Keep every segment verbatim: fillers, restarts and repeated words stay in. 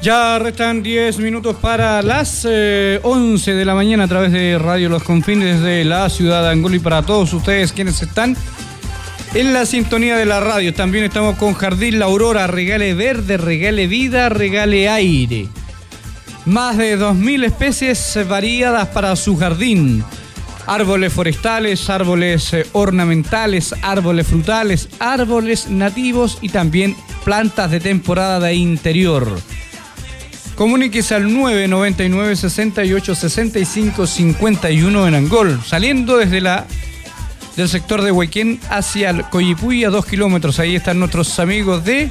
Ya restan diez minutos para las eh, once de la mañana a través de Radio Los Confines de la ciudad de Angol, y para todos ustedes quienes están en la sintonía de la radio. También estamos con Jardín La Aurora. Regale verde, regale vida, regale aire. Más de dos mil especies variadas para su jardín. Árboles forestales, árboles eh, ornamentales, árboles frutales, árboles nativos y también plantas de temporada de interior. Comuníquese al nueve noventa y nueve, sesenta y ocho, sesenta y cinco, cincuenta y uno en Angol, saliendo desde la del sector de Huayquén hacia el Coyipulli a dos kilómetros. Ahí están nuestros amigos de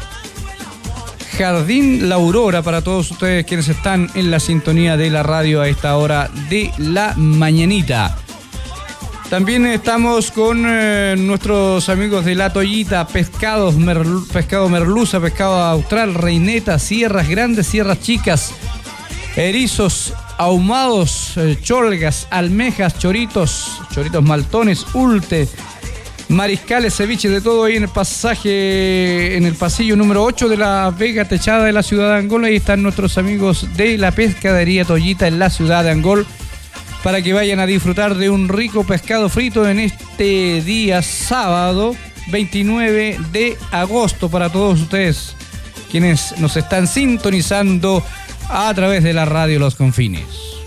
Jardín La Aurora, para todos ustedes quienes están en la sintonía de la radio a esta hora de la mañanita. También estamos con eh, nuestros amigos de La Tollita, pescados, merlu, pescado merluza, pescado austral, reineta, sierras grandes, sierras chicas, erizos ahumados, eh, cholgas, almejas, choritos, choritos maltones, ulte, mariscales, ceviches, de todo ahí en el pasaje, en el pasillo número ocho de la Vega Techada de la ciudad de Angol. Ahí están nuestros amigos de la Pescadería Tollita en la ciudad de Angol, para que vayan a disfrutar de un rico pescado frito en este día sábado veintinueve de agosto, para todos ustedes quienes nos están sintonizando a través de la radio Los Confines.